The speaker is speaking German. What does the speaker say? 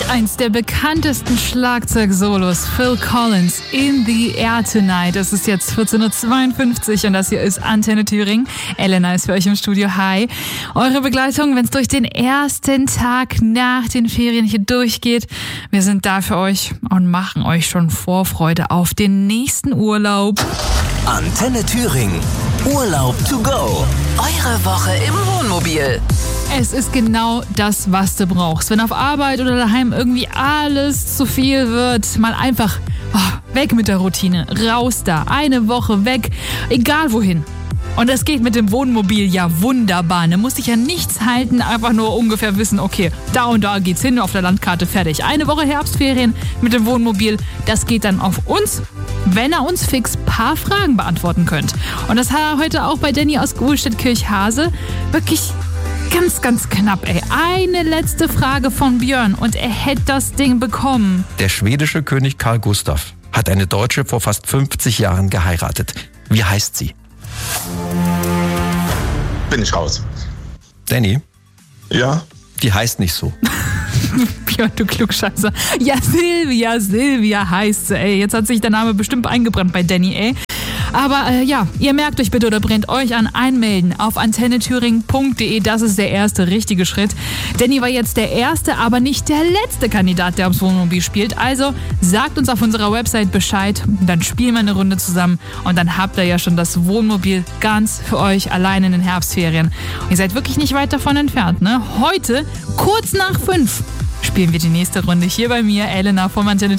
Eins der bekanntesten Schlagzeug-Solos, Phil Collins, In the Air Tonight. Es ist jetzt 14.52 Uhr und das hier ist Antenne Thüringen. Elena ist für euch im Studio. Hi. Eure Begleitung, wenn es durch den ersten Tag nach den Ferien hier durchgeht. Wir sind da für euch und machen euch schon Vorfreude auf den nächsten Urlaub. Antenne Thüringen. Urlaub to go. Eure Woche im Wohnmobil. Es ist genau das, was du brauchst. Wenn auf Arbeit oder daheim irgendwie alles zu viel wird, mal einfach weg mit der Routine. Raus da. Eine Woche weg. Egal wohin. Und das geht mit dem Wohnmobil ja wunderbar. Da muss ich ja nichts halten, einfach nur ungefähr wissen, okay, da und da geht's hin, auf der Landkarte fertig. Eine Woche Herbstferien mit dem Wohnmobil, das geht dann auf uns, wenn ihr uns fix ein paar Fragen beantworten könnt. Und das hat er heute auch bei Danny aus Gulstedt-Kirchhase wirklich ganz, ganz knapp, ey. Eine letzte Frage von Björn und er hätte das Ding bekommen. Der schwedische König Karl Gustav hat eine Deutsche vor fast 50 Jahren geheiratet. Wie heißt sie? Bin ich raus. Danny? Ja? Die heißt nicht so. Björn, du Klugscheißer. Ja, Silvia heißt sie, ey. Jetzt hat sich der Name bestimmt eingebrannt bei Danny, ey. Aber ihr merkt euch bitte oder brennt euch an, einmelden auf antennethüringen.de. Das ist der erste richtige Schritt. Danny war jetzt der erste, aber nicht der letzte Kandidat, der ums Wohnmobil spielt. Also sagt uns auf unserer Website Bescheid, dann spielen wir eine Runde zusammen und dann habt ihr ja schon das Wohnmobil ganz für euch allein in den Herbstferien. Und ihr seid wirklich nicht weit davon entfernt, ne? Heute, kurz nach 5, spielen wir die nächste Runde hier bei mir, Elena vom Antenne